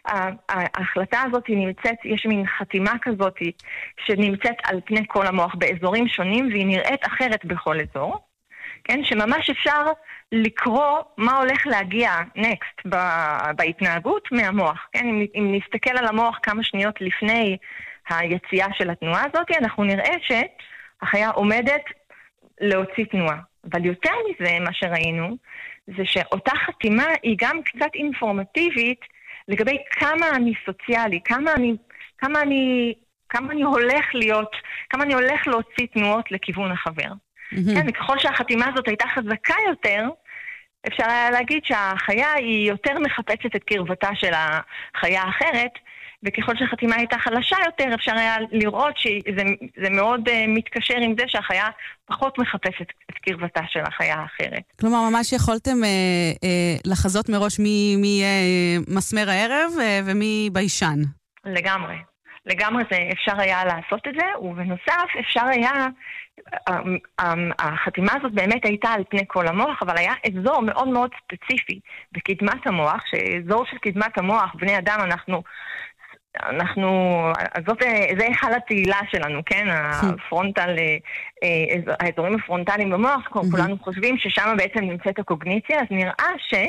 ההחלטה הזאת נמצאת, יש מין חתימה כזאת שנמצאת על פני כל המוח באזורים שונים, והיא נראית אחרת בכל אזור, כן? שממש אפשר לקרוא מה הולך להגיע next בהתנהגות מהמוח, כן? אם נסתכל על המוח כמה שניות לפני היציאה של התנועה הזאת, אנחנו נראה שהחיה עומדת להוציא תנועה. אבל יותר מזה, מה שראינו, זה שאותה חתימה היא גם קצת אינפורמטיבית לגבי כמה אני סוציאלי, כמה אני הולך להוציא תנועות לכיוון החבר. כן, וככל שהחתימה הזאת הייתה חזקה יותר, אפשר היה להגיד שהחיה היא יותר מחפשת את קרבתה של החיה האחרת, וככל שהחתימה הייתה חלשה יותר, אפשר היה לראות שזה מאוד מתקשר עם זה שהחיה פחות מחפשת את קרבתה של החיה האחרת. כלומר, ממש יכולתם לחזות מראש מי מסמר הערב ומי בישן. לגמרי אפשר היה לעשות את זה, ובנוסף אפשר היה, החתימה הזאת באמת הייתה על פני כל המוח, אבל היה אזור מאוד מאוד ספציפי בקדמת המוח, שאזור של קדמת המוח, בני אדם, זה היכל התהילה שלנו, כן? האזורים הפרונטליים במוח, כולנו חושבים ששם בעצם נמצאת הקוגניציה, אז נראה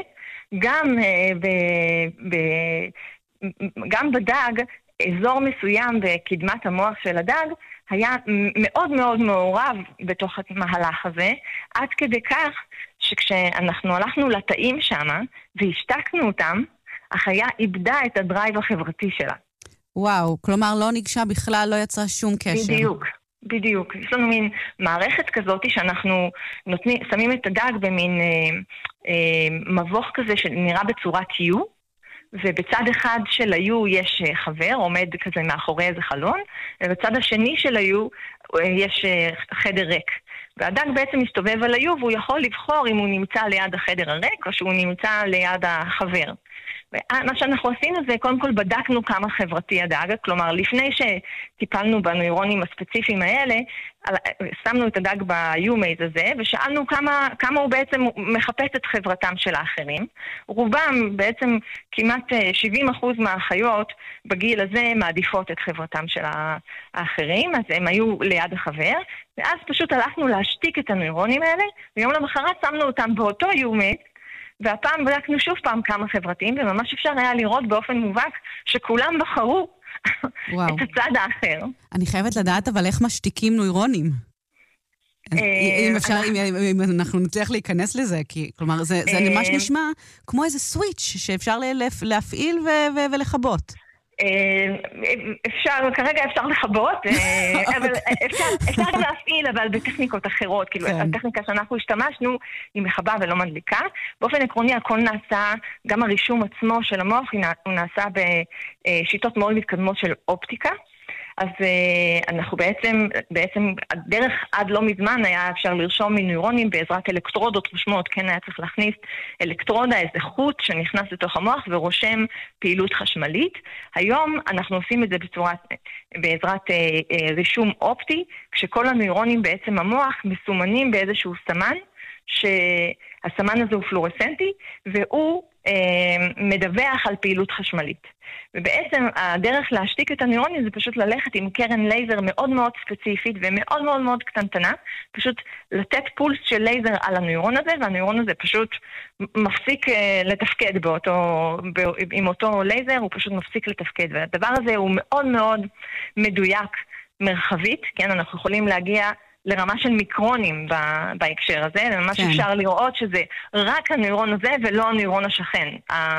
גם בדג, אזור מסוים בקדמת המוח של הדג, היה מאוד מאוד מעורב בתוך המהלך הזה, עד כדי כך שכשאנחנו הלכנו לתאים שם והשתקנו אותם, החיה איבדה את הדרייב החברתי שלה. וואו, כלומר לא ניגשה בכלל, לא יצרה שום קשר. בדיוק. יש לנו מין מערכת כזאת שאנחנו שמים את הדג במין מבוך כזה שנראה בצורת U, ובצד אחד של היו יש חבר, עומד כזה מאחורי איזה חלון, ובצד השני של היו יש חדר ריק. והדג בעצם מסתובב על היו, והוא יכול לבחור אם הוא נמצא ליד החדר הריק, או שהוא נמצא ליד החבר. מה שאנחנו עשינו זה, קודם כל בדקנו כמה חברתי הדג, כלומר, לפני שטיפלנו בנוירונים הספציפיים האלה, שמנו את הדג ביומייז הזה, ושאלנו כמה הוא בעצם מחפש את חברתם של האחרים. רובם, בעצם כמעט 70% מהחיות בגיל הזה מעדיפות את חברתם של האחרים, אז הם היו ליד החבר, ואז פשוט הלכנו להשתיק את הנוירונים האלה, ויום למחרת שמנו אותם באותו יומייז, והפעם בדקנו שוב פעם כמה חברתיים, וממש אפשר היה לראות באופן מובהק שכולם בחרו את הצד האחר. אני חייבת לדעת אבל איך משתיקים נוירונים. אם אנחנו נצליח להיכנס לזה, כי כלומר זה ממש נשמע כמו איזה סוויץ' שאפשר להפעיל ולכבות. כרגע אפשר לכבות, אבל אפשר גם להפעיל, אבל בטכניקות אחרות, כאילו הטכניקה שאנחנו השתמשנו היא מכבה ולא מדליקה. באופן עקרוני הכל נעשה, גם הרישום עצמו של המוח הוא נעשה בשיטות מאוד מתקדמות של אופטיקה, אז אנחנו בעצם הדרך עד לא מזמן היה אפשר לרשום מנוירונים בעזרת אלקטרודות רושמות, כן היה צריך להכניס אלקטרודה, איזה חוט שנכנס לתוך המוח ורושם פעילות חשמלית. היום אנחנו עושים את זה בעזרת רישום אופטי, כשכל הנוירונים בעצם המוח מסומנים באיזשהו סמן, שהסמן הזה הוא פלורסנטי, והוא מדווח על פעילות חשמלית. ובעצם הדרך להשתיק את הנוירונים זה פשוט ללכת עם קרן לייזר מאוד מאוד ספציפית ומאוד מאוד מאוד קטנטנה, פשוט לתת פולס של לייזר על הנוירון הזה, והנוירון הזה פשוט מפסיק לתפקד עם אותו לייזר, הוא פשוט מפסיק לתפקד, והדבר הזה הוא מאוד מאוד מדויק מרחבית, כן, אנחנו יכולים להגיע לרמה של מיקרונים בהקשר הזה, ממש אפשר לראות שזה רק הנוירון הזה ולא הנוירון השכן.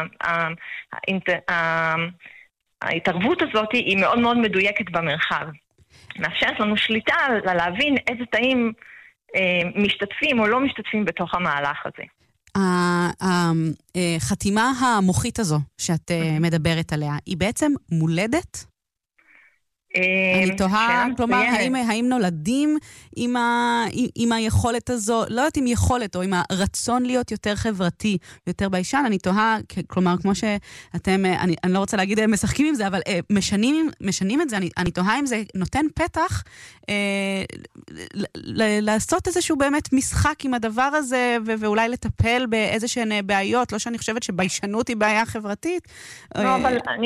ההתערבות הזאת היא מאוד מאוד מדויקת במרחב. מאפשרת לנו שליטה על להבין איזה תאים משתתפים או לא משתתפים בתוך המהלך הזה. החתימה המוחית הזו שאת מדברת עליה, היא בעצם מולדת? אני תוהה, כלומר, האם נולדים עם היכולת הזו, לא יודעת אם יכולת, או עם הרצון להיות יותר חברתי, יותר ביישן, אני תוהה, כלומר, כמו שאתם, אני לא רוצה להגיד משחקים עם זה, אבל משנים את זה, אני תוהה אם זה נותן פתח לעשות איזשהו באמת משחק עם הדבר הזה, ואולי לטפל באיזשהן בעיות, לא שאני חושבת שביישנות היא בעיה חברתית. לא, אבל